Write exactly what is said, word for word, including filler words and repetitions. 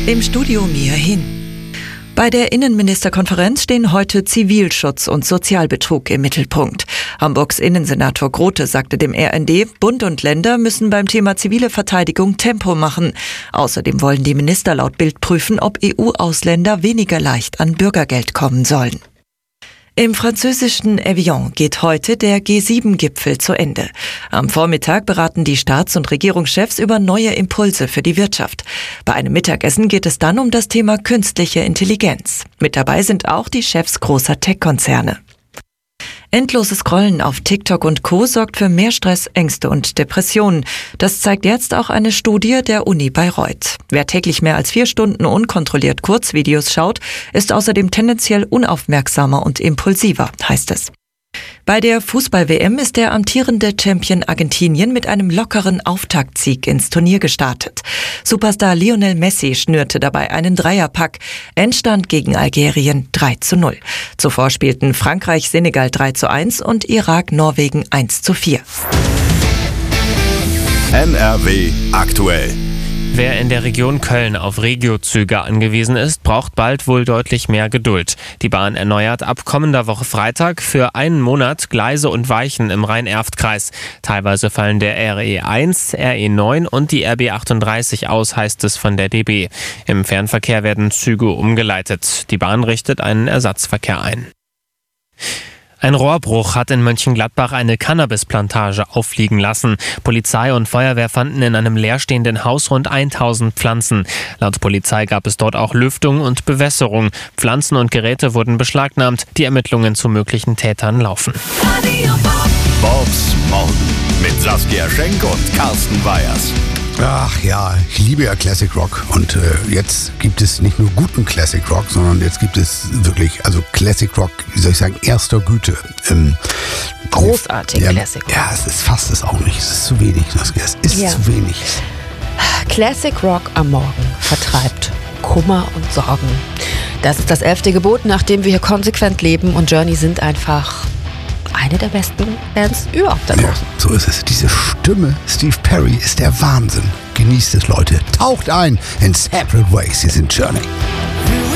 Im Studio Mia Hin. Bei der Innenministerkonferenz stehen heute Zivilschutz und Sozialbetrug im Mittelpunkt. Hamburgs Innensenator Grote sagte dem R N D, Bund und Länder müssen beim Thema zivile Verteidigung Tempo machen. Außerdem wollen die Minister laut Bild prüfen, ob E U-Ausländer weniger leicht an Bürgergeld kommen sollen. Im französischen Evian geht heute der G sieben Gipfel zu Ende. Am Vormittag beraten die Staats- und Regierungschefs über neue Impulse für die Wirtschaft. Bei einem Mittagessen geht es dann um das Thema künstliche Intelligenz. Mit dabei sind auch die Chefs großer Tech-Konzerne. Endloses Scrollen auf TikTok und Co. sorgt für mehr Stress, Ängste und Depressionen. Das zeigt jetzt auch eine Studie der Uni Bayreuth. Wer täglich mehr als vier Stunden unkontrolliert Kurzvideos schaut, ist außerdem tendenziell unaufmerksamer und impulsiver, heißt es. Bei der Fußball-W M ist der amtierende Champion Argentinien mit einem lockeren Auftaktsieg ins Turnier gestartet. Superstar Lionel Messi schnürte dabei einen Dreierpack. Endstand gegen Algerien drei zu null. Zuvor spielten Frankreich Senegal drei zu eins und Irak Norwegen eins zu vier. N R W aktuell. Wer in der Region Köln auf Regiozüge angewiesen ist, braucht bald wohl deutlich mehr Geduld. Die Bahn erneuert ab kommender Woche Freitag für einen Monat Gleise und Weichen im Rhein-Erft-Kreis. Teilweise fallen der R E eins, R E neun und die R B achtunddreißig aus, heißt es von der D B. Im Fernverkehr werden Züge umgeleitet. Die Bahn richtet einen Ersatzverkehr ein. Ein Rohrbruch hat in Mönchengladbach eine Cannabisplantage auffliegen lassen. Polizei und Feuerwehr fanden in einem leerstehenden Haus rund tausend Pflanzen. Laut Polizei gab es dort auch Lüftung und Bewässerung. Pflanzen und Geräte wurden beschlagnahmt. Die Ermittlungen zu möglichen Tätern laufen. Bobs Morgen mit Saskia Schenk und Carsten Weyers. Ach ja, ich liebe ja Classic Rock und äh, jetzt gibt es nicht nur guten Classic Rock, sondern jetzt gibt es wirklich, also Classic Rock, wie soll ich sagen, erster Güte. Ähm, Großartig ja, Classic Rock. Ja, es ist fast es auch nicht, es ist zu wenig, Saskia, es ist Ja. zu wenig. Classic Rock am Morgen vertreibt Kummer und Sorgen. Das ist das elfte Gebot, nach dem wir hier konsequent leben, und Journey sind einfach eine der besten Bands überhaupt da Ja, draußen. so ist es. Diese Stimme, Steve Perry, ist der Wahnsinn. Genießt es, Leute. Taucht ein in Separate Ways. Hier sind Journey.